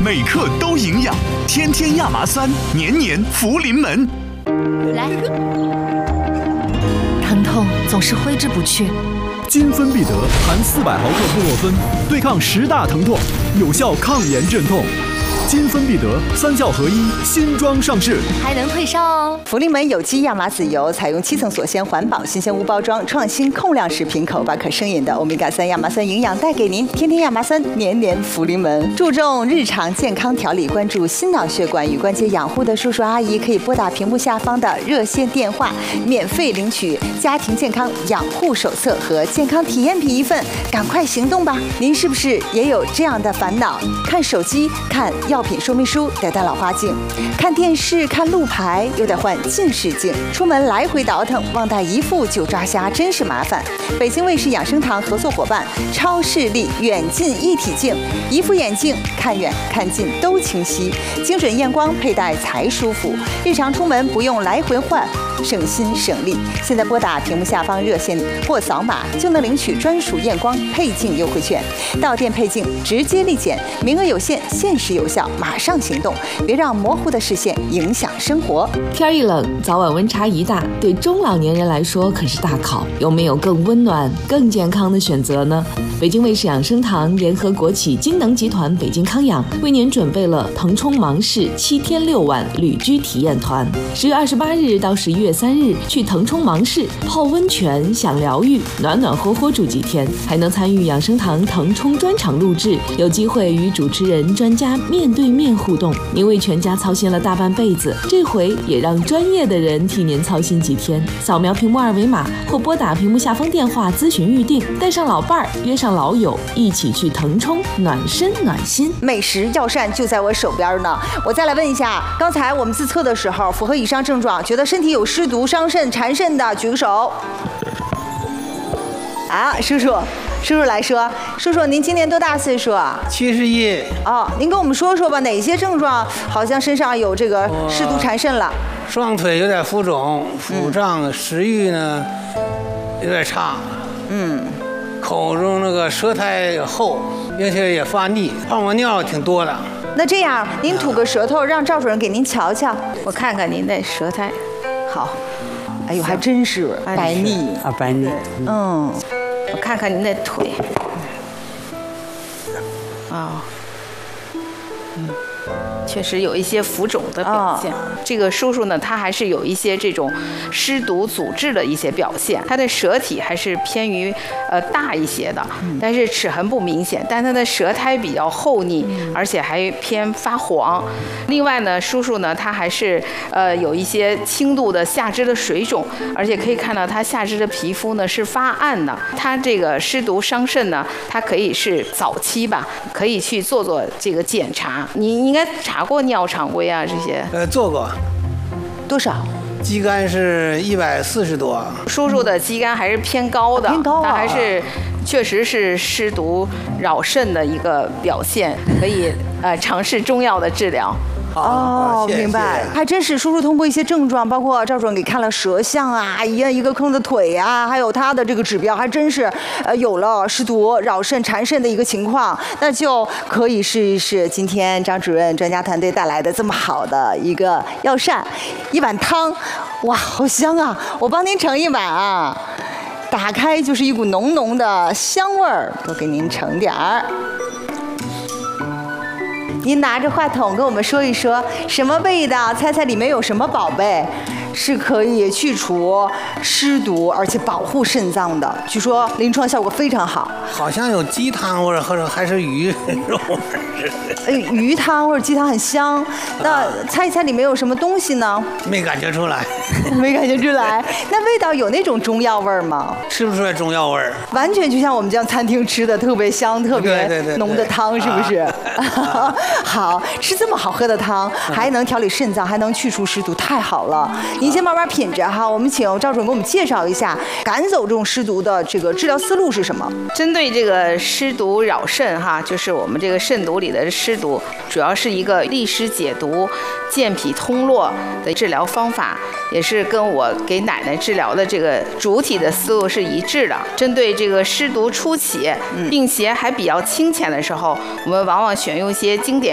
每克都营养，天天亚麻酸，年年福临门。 来，疼痛总是挥之不去。 金芬必得含400毫克布洛芬，对抗10大疼痛，有效抗炎镇痛。金芬必得3效合一，新装上市， 还能退烧哦。 福临门有机亚麻籽油采用7层锁鲜环保新鲜无包装，创新控量食品，口把可生饮的欧米伽3亚麻酸营养带给您，天天亚麻酸，年年福临门。注重日常健康调理，关注心脑血管与关节养护的叔叔阿姨，可以拨打屏幕下方的热线电话，免费领取家庭健康养护手册和健康体验品1份，赶快行动吧！您是不是也有这样的烦恼？看手机，看药品说明书得戴老花镜，看电视看路牌又得换近视镜，出门来回倒腾，忘带一副就抓瞎，真是麻烦。北京卫视养生堂合作伙伴超视力远近一体镜，一副眼镜看远看近都清晰，精准验光佩戴才舒服，日常出门不用来回换，省心省力。现在拨打屏幕下方热线或扫码就能领取专属验光配镜优惠券，到店配镜直接立减，名额有限，限时有效，马上行动，别让模糊的视线影响生活。 天一冷，早晚温差一大，对中老年人来说可是大考。有没有更温暖、更健康的选择呢？北京卫视养生堂联合国企金能集团北京康养，为您准备了腾冲芒市7天6晚旅居体验团。10月28日到11月3日，去腾冲芒市泡温泉、享疗愈，暖暖和和住几天，还能参与养生堂腾冲专场录制，有机会与主持人、专家面对面互动。您为全家操心了大半辈子，这回也让专业的人替您操心几天。扫描屏幕2维码或拨打屏幕下方电话咨询预定，带上老伴儿，约上老友，一起去腾冲暖身暖心。 美食药膳就在我手边呢。我再来问一下，刚才我们自测的时候，符合以上症状，觉得身体有湿毒、伤肾、缠肾的，举个手。啊，叔叔来说，叔叔您今年多大岁数啊 ？71。 哦，您跟我们说说吧，哪些症状好像身上有这个湿毒缠肾了？ 双腿有点浮肿、腹胀，食欲呢有点差。口中那个舌苔厚，并且也发腻，泡沫尿挺多的。 那这样，您吐个舌头，让赵主任给您瞧瞧。 我看看您的舌苔。 好。哎呦，还真是白腻啊，白腻。 我看看您的腿。确实有一些浮肿的表现。这个叔叔呢，他还是有一些这种湿毒阻滞的一些表现。他的舌体还是偏于大一些的，但是齿痕不明显，但他的舌苔比较厚腻，而且还偏发黄。另外呢，叔叔呢，他还是有一些轻度的下肢的水肿，而且可以看到他下肢的皮肤呢是发暗的。他这个湿毒伤肾呢，他可以是早期吧，可以去做这个检查。你应该查过尿常规啊这些？ 做过。 多少？ 肌酐是140多。 叔叔的肌酐还是偏高的， 偏高啊， 他还是确实是湿毒扰肾的一个表现，可以尝试中药的治疗。 哦，明白，还真是叔叔通过一些症状，包括赵主任给看了舌象啊，一个空的腿啊，还有他的这个指标，还真是有了湿毒扰肾缠肾的一个情况，那就可以试一试今天张主任专家团队带来的这么好的一个药膳，1碗汤，哇，好香啊！我帮您盛1碗啊，打开就是一股浓浓的香味儿，多给您盛点儿。您拿着话筒跟我们说一说什么味道？猜猜里面有什么宝贝是可以去除湿毒而且保护肾脏的？据说临床效果非常好。 好像有鸡汤或者还是鱼肉鱼汤或者鸡汤很香。那猜一猜里面有什么东西呢？ 没感觉出来。 没感觉出来。那味道有那种中药味吗？ 吃不出来中药味儿。 完全就像我们这样餐厅吃的，特别香、特别浓的汤，是不是？好，吃这么好喝的汤，还能调理肾脏，还能去除湿毒，太好了！您先慢慢品着哈。我们请赵主任给我们介绍一下，赶走这种湿毒的这个治疗思路是什么？ 针对这个湿毒扰肾哈，就是我们这个肾毒里的湿毒，主要是一个利湿解毒、健脾通络的治疗方法，也是跟我给奶奶治疗的这个主体的思路是一致的。针对这个湿毒初期，病邪还比较清浅的时候，我们往往选用一些经典